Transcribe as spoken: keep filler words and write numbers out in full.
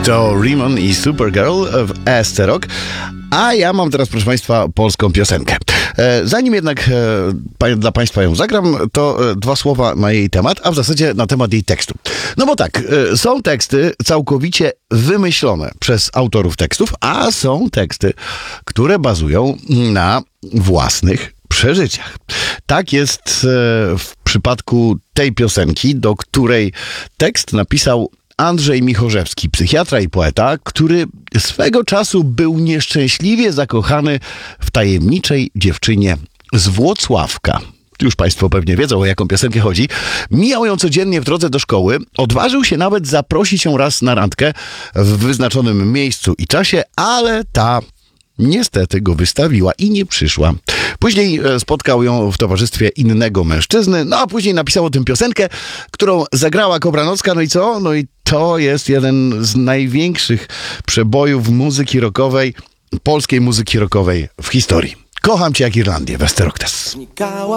To Rimon i Supergirl w E S C Rock. A ja mam teraz, proszę Państwa, polską piosenkę. E, zanim jednak e, dla Państwa ją zagram, to e, dwa słowa na jej temat, a w zasadzie na temat jej tekstu. No bo tak, e, są teksty całkowicie wymyślone przez autorów tekstów, a są teksty, które bazują na własnych przeżyciach. Tak jest e, w przypadku tej piosenki, do której tekst napisał Andrzej Michorzewski, psychiatra i poeta, który swego czasu był nieszczęśliwie zakochany w tajemniczej dziewczynie z Włocławka. Już Państwo pewnie wiedzą, o jaką piosenkę chodzi. Mijał ją codziennie w drodze do szkoły. Odważył się nawet zaprosić ją raz na randkę w wyznaczonym miejscu i czasie, ale ta niestety go wystawiła i nie przyszła. Później spotkał ją w towarzystwie innego mężczyzny, no a później napisał o tym piosenkę, którą zagrała Kobranocka. No i co? No i to jest jeden z największych przebojów muzyki rockowej, polskiej muzyki rockowej w historii. Kocham cię jak Irlandię, Westeroktes.